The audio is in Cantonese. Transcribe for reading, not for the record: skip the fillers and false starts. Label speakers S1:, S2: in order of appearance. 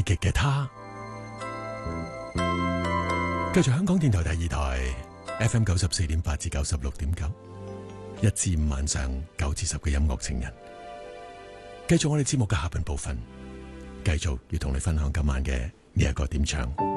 S1: 太極嘅他，繼續香港電台第二台 FM 94.8至96.9，一至五晚上9至10嘅音樂情人，繼續我哋節目嘅下半部分，繼續要同你分享今晚嘅呢一個點唱。